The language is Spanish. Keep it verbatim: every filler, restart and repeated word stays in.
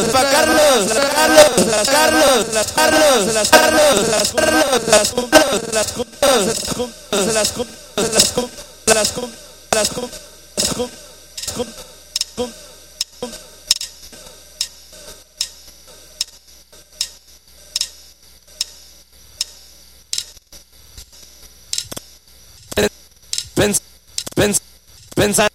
pa' Carlos, las Carlos, las Carlos, las Carlos, las Carlos, las Carlos, las cumplos, las cumplos, las cumplos, las cumplos, las cumplos, las cumplos, las cumplos, las cumplos. Pens, pens, pensar